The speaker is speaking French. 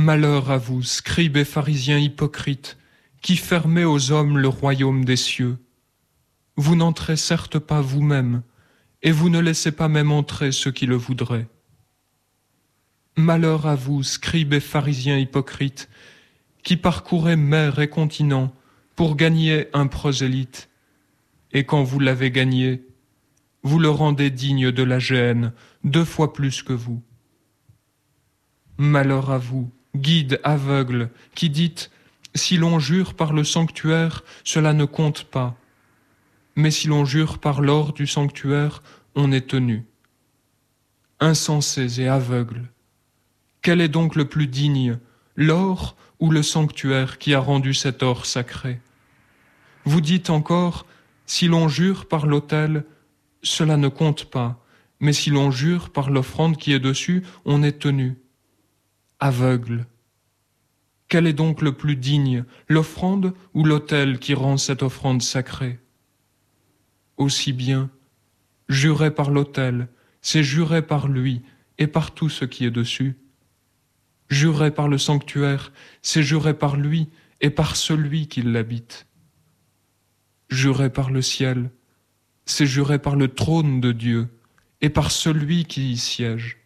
Malheur à vous, scribes et pharisiens hypocrites, qui fermez aux hommes le royaume des cieux. Vous n'entrez certes pas vous-même, et vous ne laissez pas même entrer ceux qui le voudraient. Malheur à vous, scribes et pharisiens hypocrites, qui parcourez mer et continent pour gagner un prosélyte, et quand vous l'avez gagné, vous le rendez digne de la géhenne 2 fois plus que vous. Malheur à vous, guides aveugles, qui dites « Si l'on jure par le sanctuaire, cela ne compte pas. Mais si l'on jure par l'or du sanctuaire, on est tenu. » Insensés et aveugles, quel est donc le plus digne, l'or ou le sanctuaire qui a rendu cet or sacré? Vous dites encore « Si l'on jure par l'autel, cela ne compte pas. Mais si l'on jure par l'offrande qui est dessus, on est tenu. » Aveugle. Quel est donc le plus digne, l'offrande ou l'autel qui rend cette offrande sacrée? Aussi bien, jurer par l'autel, c'est jurer par lui et par tout ce qui est dessus. Jurer par le sanctuaire, c'est jurer par lui et par celui qui l'habite. Jurer par le ciel, c'est jurer par le trône de Dieu et par celui qui y siège.